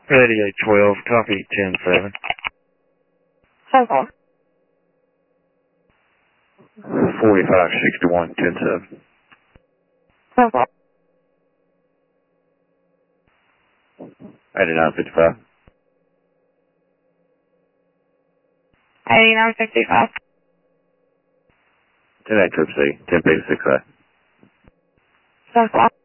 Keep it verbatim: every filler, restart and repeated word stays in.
thirty-eight twelve, copy, ten seven. Okay. forty-five sixty-one, ten seven. Okay. eighty-nine fifty-five. eighty-nine fifty-five. ten eight triple C, ten P six A. Okay.